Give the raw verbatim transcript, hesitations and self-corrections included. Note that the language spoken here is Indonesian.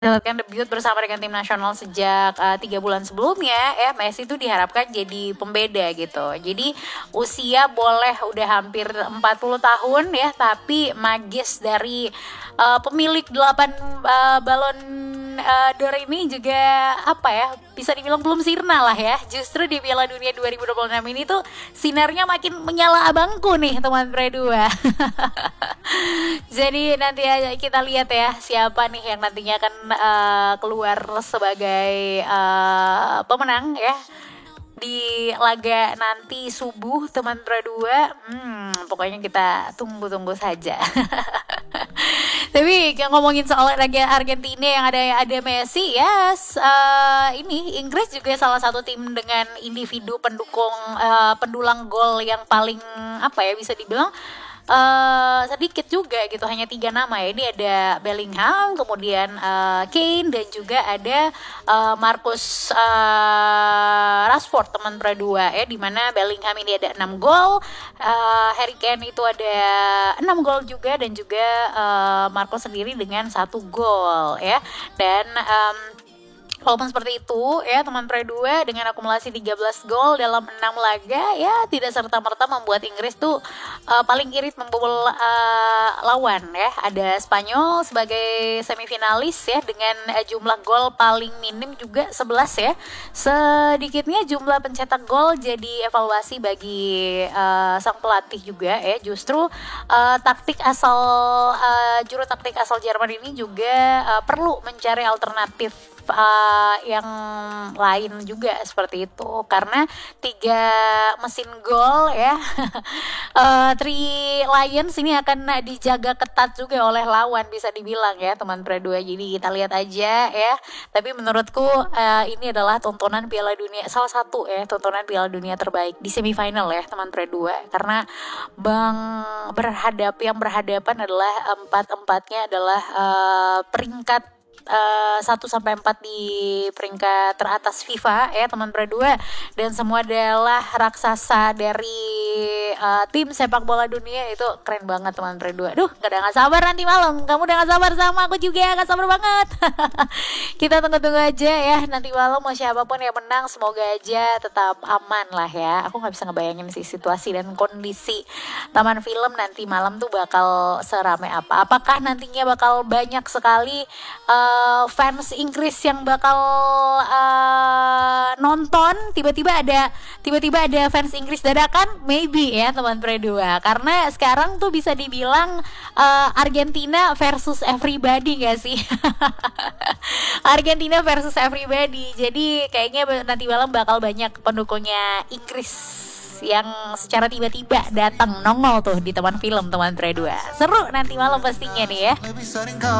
Mendapatkan debut bersama dengan tim nasional sejak uh, tiga bulan sebelumnya, ya Messi itu diharapkan jadi pembeda gitu. Jadi usia boleh udah hampir empat puluh tahun ya, tapi magis dari uh, pemilik delapan uh, balon uh, d'Or ini juga apa ya, bisa dibilang belum sirna lah ya. Justru di Piala Dunia dua ribu dua puluh enam ini tuh sinarnya makin menyala abangku nih teman Pre dua. Jadi nanti aja kita lihat ya siapa nih yang nantinya akan uh, keluar sebagai uh, pemenang ya di laga nanti subuh teman Tra dua. Hmm, pokoknya kita tunggu-tunggu saja. Tapi ngomongin soal laga Argentina yang ada ada Messi, ya yes, uh, ini Inggris juga salah satu tim dengan individu pendukung uh, pendulang gol yang paling apa ya bisa dibilang Uh, sedikit juga gitu, hanya tiga nama ya. Ini ada Bellingham, kemudian uh, Kane, dan juga ada uh, Marcus uh, Rashford teman Pra dua ya, dimana Bellingham ini ada enam gol, uh, Harry Kane itu ada enam gol juga, dan juga uh, Marcus sendiri dengan satu gol ya. Dan um, walaupun seperti itu ya teman Pre dua dengan akumulasi tiga belas gol dalam enam laga ya tidak serta-merta membuat Inggris tuh uh, paling irit membobol uh, lawan ya. Ada Spanyol sebagai semifinalis ya dengan uh, jumlah gol paling minim juga sebelas ya. Sedikitnya jumlah pencetak gol jadi evaluasi bagi uh, sang pelatih juga ya. Justru uh, taktik asal uh, juru taktik asal Jerman ini juga uh, perlu mencari alternatif Uh, yang lain juga seperti itu, karena tiga mesin gol ya uh, Three Lions ini akan dijaga ketat juga oleh lawan bisa dibilang ya teman Pre dua. Jadi kita lihat aja ya. Tapi menurutku uh, ini adalah tontonan Piala Dunia, salah satu ya tontonan Piala Dunia terbaik di semifinal ya teman Pre dua, karena bang berhadap yang berhadapan adalah empat-empatnya adalah uh, peringkat satu sampai empat di peringkat teratas FIFA ya teman Pre dua, dan semua adalah raksasa dari uh, tim sepak bola dunia. Itu keren banget teman Pre dua. Duh, gak ada gak sabar nanti malam. Kamu udah gak sabar sama aku juga, gak sabar banget. Kita tunggu-tunggu aja ya nanti malam mau siapapun yang menang, semoga aja tetap aman lah ya. Aku gak bisa ngebayangin sih situasi dan kondisi taman film nanti malam tuh bakal serame apa. Apakah nantinya bakal banyak sekali uh, Uh, fans Inggris yang bakal uh, nonton, tiba-tiba ada tiba-tiba ada fans Inggris dadakan, maybe ya teman Pre dua, karena sekarang tuh bisa dibilang uh, Argentina versus everybody gak sih? Argentina versus everybody. Jadi kayaknya nanti malam bakal banyak pendukungnya Inggris yang secara tiba-tiba datang nongol tuh di teman film teman Pre dua. Seru nanti malam pastinya nih ya.